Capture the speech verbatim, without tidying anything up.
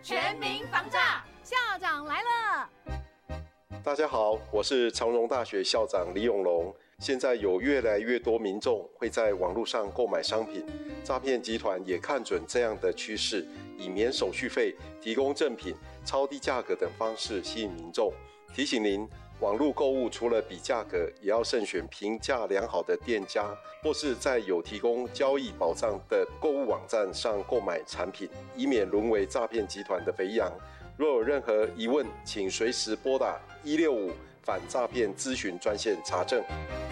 全民防诈， 校长来了。 大家好，我是长荣大学校长李永龙。现在有越来越多民众会在网络上购买商品，诈骗集团也看准这样的趋势，以免手续费、提供赠品、超低价格等方式吸引民众。提醒您，网络购物除了比价格，也要慎选评价良好的店家，或是在有提供交易保障的购物网站上购买产品，以免沦为诈骗集团的肥羊。若有任何疑问，请随时拨打一六五反诈骗咨询专线查证。